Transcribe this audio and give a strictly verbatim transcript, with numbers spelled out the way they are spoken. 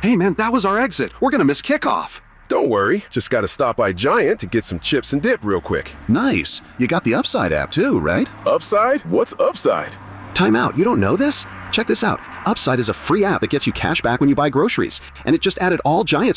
Hey man, that was our exit. We're gonna miss kickoff. Don't worry, just gotta stop by Giant to get some chips and dip real quick. Nice. You got the Upside app too, right? Upside? What's Upside? Time out, you don't know this? Check this out. Upside is a free app that gets you cash back when you buy groceries. And it just added all Giant